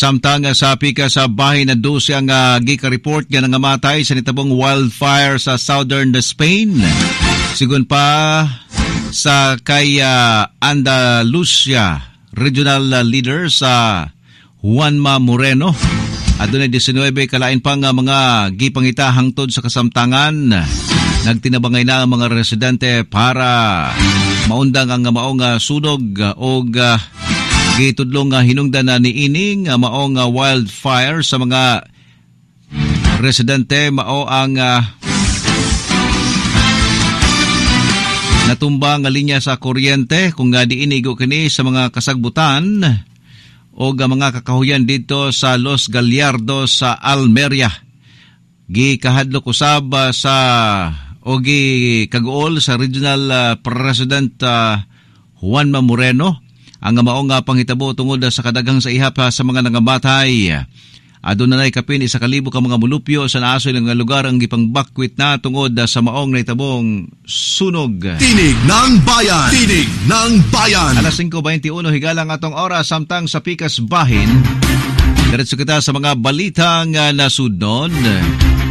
Samtang sa pika sa bahay na 12 ang gika-report nga nangamatay sa nitabong wildfire sa southern Spain. Sigun pa sa kay Andalusia regional leader sa Juanma Moreno. Adunay 19 kalain pang mga gipangita hangtod sa kasamtangan. Nagtinabangay na ang mga residente para maundang ang maong sunog o gitudlong hinungdan na niining maong wildfire sa mga residente. Mao ang natumba nga linya sa kuryente kung diinigo kini sa mga kasagbutan o mga kakahuyan dito sa Los Gallardos sa Almeria. Gikahadlok usab sa kaguol sa regional president Juanma Moreno ang maong panghitabo tungod sa kadaghang sa ihap sa mga nangamatay. Adunay kapin 1,000 ka mga mulupyo sa naasoy ng lugar ang gipangbakwit na tungod sa maong naitabong sunog. Tinig ng Bayan! Tinig ng Bayan! Alas 5:21 higalang atong oras samtang sa Pikas Bahin. Diretso kita sa mga balitang nasudnon.